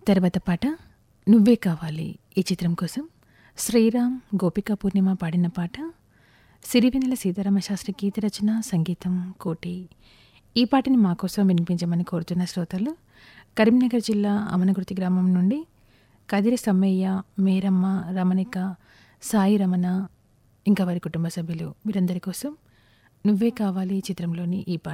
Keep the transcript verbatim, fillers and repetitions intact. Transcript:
తర్వాత పాట నువ్వే కావాలి ఈ చిత్రం కోసం శ్రీరామ్ గోపికా పూర్ణిమ పాడిన పాట సిరివెన్నెల సీతారామశాస్త్రి గీత రచన సంగీతం కోటి. ఈ పాటని మా కోసం వినిపించమని కోరుతున్న శ్రోతలు కరీంనగర్ జిల్లా అమనగుర్తి గ్రామం నుండి కదిరి సమ్మయ్య, మేరమ్మ, రమణిక, సాయి రమణ ఇంకా వారి కుటుంబ సభ్యులు వీరందరి కోసం నువ్వే కావాలి చిత్రంలోని ఈ పాట.